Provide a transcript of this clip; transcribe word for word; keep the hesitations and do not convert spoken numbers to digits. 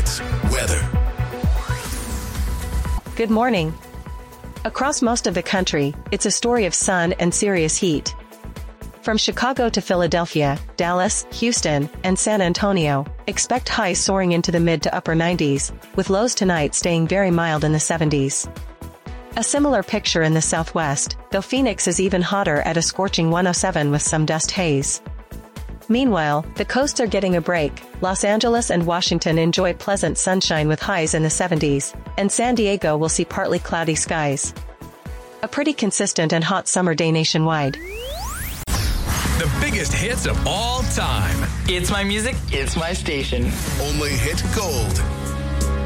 Hits weather. Good morning. Across most of the country, it's a story of sun and serious heat. From Chicago to Philadelphia, Dallas, Houston, and San Antonio, expect highs soaring into the mid to upper nineties, with lows tonight staying very mild in the seventies. A similar picture in the southwest, though Phoenix is even hotter at a scorching one oh seven with some dust haze. Meanwhile, the coasts are getting a break. Los Angeles and Washington enjoy pleasant sunshine with highs in the seventies, and San Diego will see partly cloudy skies. A pretty consistent and hot summer day nationwide. The biggest hits of all time. It's my music, it's my station. Only hit gold.